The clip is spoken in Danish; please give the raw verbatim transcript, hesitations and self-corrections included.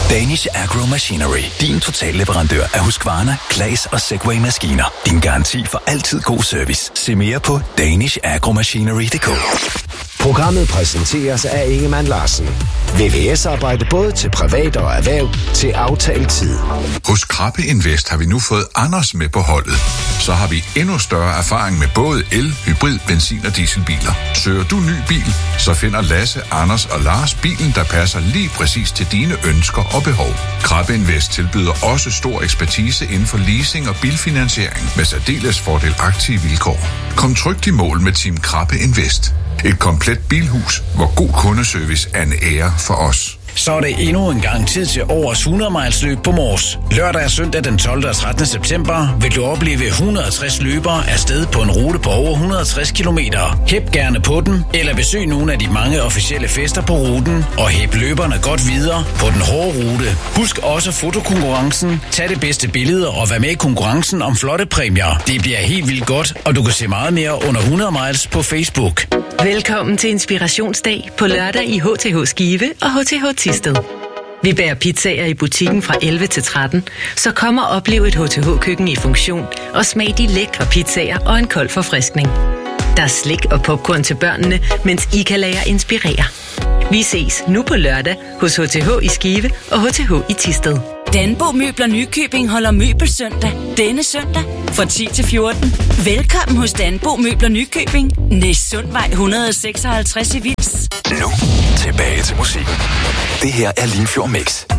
Danish Agro Machinery. Din totalleverandør af Husqvarna, Claas og Segway-maskiner. Din garanti for altid god service. Se mere på danish agro machinery punktum d k. Programmet præsenteres af Ingemann Larsen. V V S-arbejde både til privat og erhverv til aftalt tid. Hos Krabbe Invest har vi nu fået Anders med på holdet. Så har vi endnu større erfaring med både el, hybrid, benzin og dieselbiler. Søger du ny bil, så finder Lasse, Anders og Lars bilen, der passer lige præcis til dine ønsker og behov. Krabbe Invest tilbyder også stor ekspertise inden for leasing og bilfinansiering med særdeles fordelagtige vilkår. Kom trygt i mål med Team Krabbe Invest. Et komplet bilhus, hvor god kundeservice er en ære for os. Så er det endnu en gang tid til årets hundrede miles løb på Mors. Lørdag og søndag den tolvte og trettende september vil du opleve et hundrede og tres løbere afsted på en rute på over et hundrede og tres kilometer. Hæb gerne på den, eller besøg nogle af de mange officielle fester på ruten, og hæb løberne godt videre på den hårde rute. Husk også fotokonkurrencen, tag det bedste billeder og vær med i konkurrencen om flotte præmier. Det bliver helt vildt godt, og du kan se meget mere under hundrede miles på Facebook. Velkommen til Inspirationsdag på lørdag i H T H Skive og H T H Thisted. Vi bærer pizzaer i butikken fra elleve til tretten, så kom og oplev et H T H-køkken i funktion og smag de lækre pizzaer og en kold forfriskning. Der er slik og popcorn til børnene, mens I kan lade jer inspirere. Vi ses nu på lørdag hos H T H i Skive og H T H i Thisted. Danbo Møbler Nykøbing holder møbelsøndag denne søndag fra ti til fjorten. Velkommen hos Danbo Møbler Nykøbing, Næssundvej et hundrede og seksoghalvtreds i Vils. Nu tilbage til musikken. Det her er Limfjord Mix.